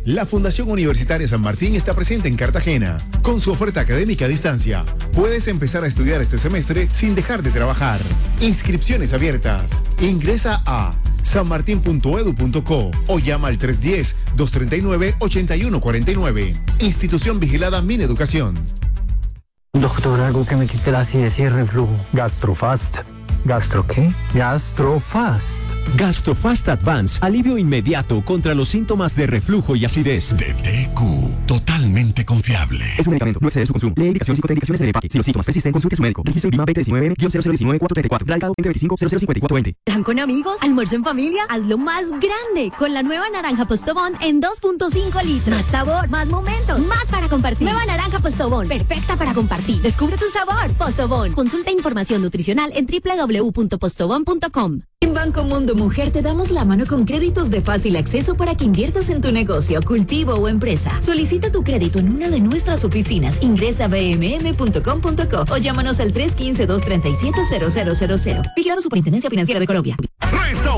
La Fundación Universitaria San Martín está presente en Cartagena con su oferta académica a distancia. Puedes empezar a estudiar este semestre sin dejar de trabajar. Inscripciones abiertas. Ingresa a sanmartin.edu.co o llama al 310-239-8149. Institución vigilada Mineducación. Doctor, algo que me quite la acidez y el reflujo. Gastrofast. ¿Gastro qué? Gastrofast. Gastrofast Advance, alivio inmediato contra los síntomas de reflujo y acidez. De TQ, totalmente confiable. Es un medicamento, no excede su consumo. Lee indicaciones y contraindicaciones en el empaque. Si los síntomas persisten, consulte a su médico. Registro INVIMA 2019-0019-434. Radicado 2025-005420. ¿Están con amigos? ¿Almuerzo en familia? Hazlo más grande con la nueva naranja Postobón en 2.5 litros. Más sabor, más momentos, más para compartir. Nueva naranja Postobón, perfecta para compartir. Descubre tu sabor. Postobón. Consulta información nutricional en www.postobon.com. En Banco Mundo Mujer te damos la mano con créditos de fácil acceso para que inviertas en tu negocio, cultivo o empresa. Solicita tu crédito en una de nuestras oficinas. Ingresa a bmm.com.co o llámanos al 315-237-0000. Vigilado Superintendencia Financiera de Colombia.